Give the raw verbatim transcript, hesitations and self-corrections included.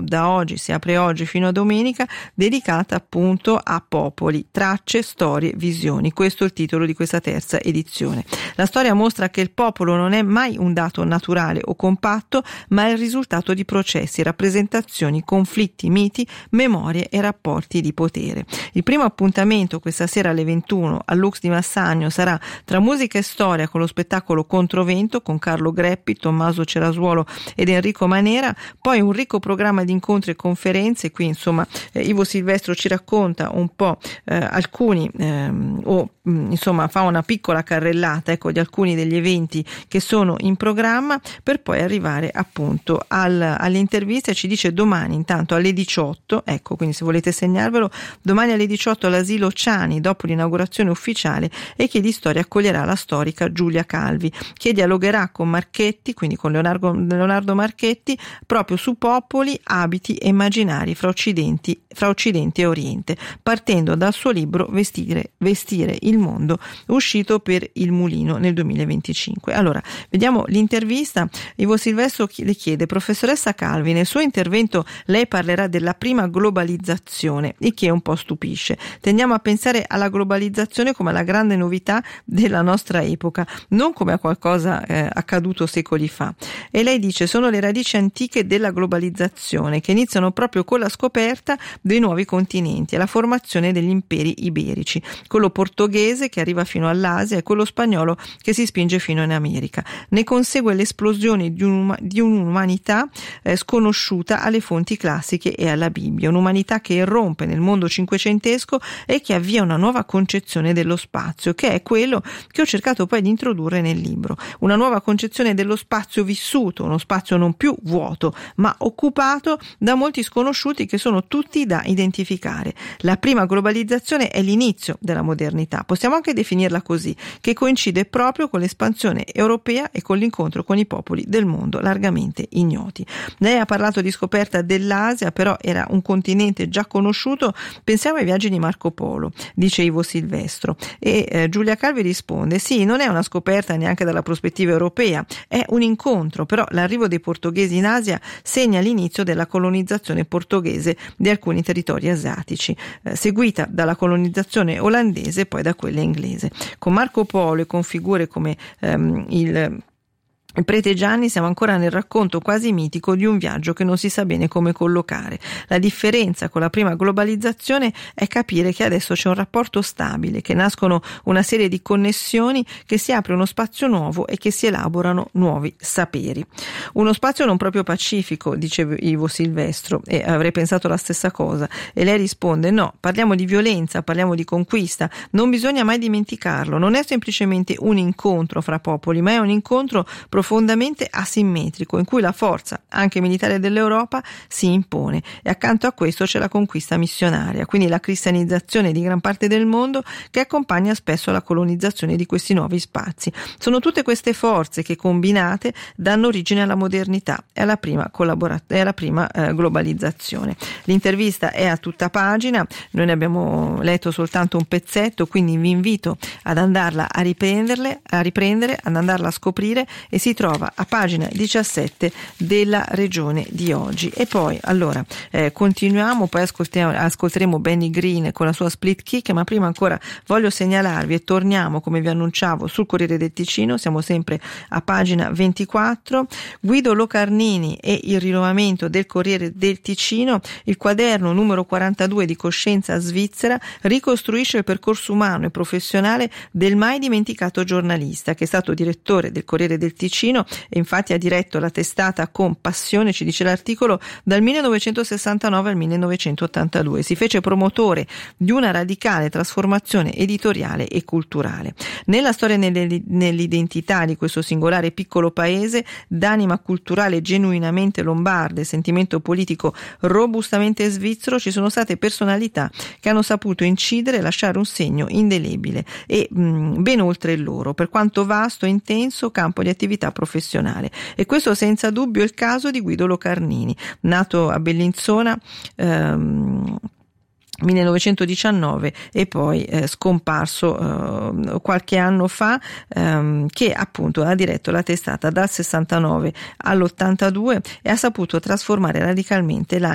da oggi, si apre oggi fino a domenica, dedicata appunto a popoli, tracce, storie, visioni. Questo è il titolo di questa terza edizione. La storia mostra che il popolo non è mai un dato naturale o compatto, ma è il risultato di processi, rappresentazioni, conflitti, miti, memorie e rapporti di potere. Il primo appuntamento questa sera alle ventuno al Lux di Massagno sarà tra musica e storia con lo spettacolo Controvento con Carlo Greppi, Tommaso Cerasuolo ed Enrico Manera, poi un ricco programma di incontri e conferenze. Qui insomma eh, Ivo Silvestro ci racconta un po' eh, alcuni ehm, o mh, insomma fa una piccola carrellata ecco di alcuni degli eventi che sono in programma, per poi arrivare appunto al, alle interviste. Ci dice domani intanto alle diciotto, ecco, quindi se volete segnarvelo, domani alle diciotto all'asilo Ciani dopo l'inaugurazione ufficiale, e Chi di Storia accoglierà la storica Giulia Calvi, che dialogherà con Marchetti, quindi con Leonardo, Leonardo Marchetti, proprio su popoli, abiti e immaginari fra Occidenti, fra Occidente e Oriente, partendo dal suo libro Vestire, Vestire il mondo, uscito per Il Mulino nel duemilaventicinque. Allora, vediamo l'intervista. Ivo Silvestro le chiede: professoressa Calvi, nel suo intervento lei parlerà della prima globalizzazione, il che un po' stupisce. Tendiamo a pensare alla globalizzazione come alla grande novità della nostra epoca, non come a qualcosa eh, accaduto secoli fa. E lei dice: sono le radici antiche della globalizzazione, che iniziano proprio con la scoperta dei nuovi continenti e la formazione degli imperi iberici, quello portoghese che arriva fino all'Asia e quello spagnolo che si spinge fino in America. Ne consegue l'esplosione di, un, di un'umanità eh, sconosciuta alle fonti classiche e alla Bibbia, un'umanità che irrompe nel mondo cinquecentesco e che avvia una nuova concezione dello spazio, che è quello che ho cercato poi di introdurre nel libro. Una nuova concezione dello spazio vissuto, uno spazio non più vuoto, ma occupato da molti sconosciuti che sono tutti da identificare. La prima globalizzazione è l'inizio della modernità, possiamo anche definirla così, che coincide proprio con l'espansione europea e con l'incontro con i popoli del mondo largamente ignoti. Lei ha parlato di scoperta dell'Asia, però era un continente già conosciuto. Pensiamo ai viaggi di Marco Polo, dice Ivo Silvestro, e eh, Giulia Calvi risponde: sì, non è una scoperta neanche dalla prospettiva europea, è un incontro, però l'arrivo dei portoghesi in Asia segna l'inizio della colonizzazione portoghese di alcuni territori asiatici, eh, seguita dalla colonizzazione olandese e poi da quella inglese. Con Marco Polo e con figure come ehm, il Il prete Gianni siamo ancora nel racconto quasi mitico di un viaggio che non si sa bene come collocare. La differenza con la prima globalizzazione è capire che adesso c'è un rapporto stabile, che nascono una serie di connessioni, che si apre uno spazio nuovo e che si elaborano nuovi saperi. Uno spazio non proprio pacifico, dice Ivo Silvestro, e avrei pensato la stessa cosa. E lei risponde: no, parliamo di violenza, parliamo di conquista, non bisogna mai dimenticarlo, non è semplicemente un incontro fra popoli, ma è un incontro profondamente asimmetrico in cui la forza, anche militare, dell'Europa si impone, e accanto a questo c'è la conquista missionaria, quindi la cristianizzazione di gran parte del mondo che accompagna spesso la colonizzazione di questi nuovi spazi. Sono tutte queste forze che combinate danno origine alla modernità e alla prima, collabora- e alla prima eh, globalizzazione. L'intervista è a tutta pagina, noi ne abbiamo letto soltanto un pezzetto, quindi vi invito ad andarla a riprenderle, a riprendere, ad andarla a scoprire, e si trova a pagina diciassette della Regione di oggi. E poi allora eh, continuiamo, poi ascoltiamo, ascolteremo Benny Green con la sua Split Kick, ma prima ancora voglio segnalarvi, e torniamo come vi annunciavo sul Corriere del Ticino, siamo sempre a pagina ventiquattro, Guido Locarnini e il rinnovamento del Corriere del Ticino. Il quaderno numero quarantadue di Coscienza Svizzera ricostruisce il percorso umano e professionale del mai dimenticato giornalista, che è stato direttore del Corriere del Ticino e infatti ha diretto la testata con passione, ci dice l'articolo, dal millenovecentosessantanove al millenovecentottantadue. Si fece promotore di una radicale trasformazione editoriale e culturale. Nella storia e nell'identità di questo singolare piccolo paese, d'anima culturale genuinamente lombarda e sentimento politico robustamente svizzero, ci sono state personalità che hanno saputo incidere e lasciare un segno indelebile e mh, ben oltre il loro, per quanto vasto e intenso, campo di attività professionale. E questo senza dubbio è il caso di Guido Locarnini, nato a Bellinzona ehm, millenovecentodiciannove e poi eh, scomparso eh, qualche anno fa, ehm, che appunto ha diretto la testata dal sessantanove all'ottantadue e ha saputo trasformare radicalmente l'anima